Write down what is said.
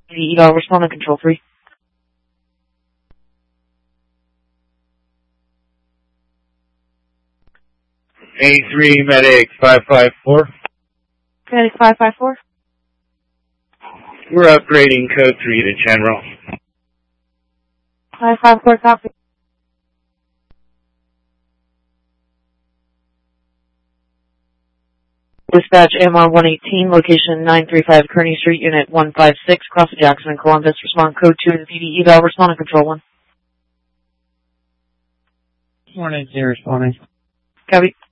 Eagle, respond on control 3. A3 Medic 554. Medic 554. We're upgrading code 3 to general. 554, copy. Dispatch AMR 118, location 935 Kearney Street, Unit 156, cross Jackson and Columbus. Respond code 2 and PD eval, respond on control 1. 180 responding. Copy.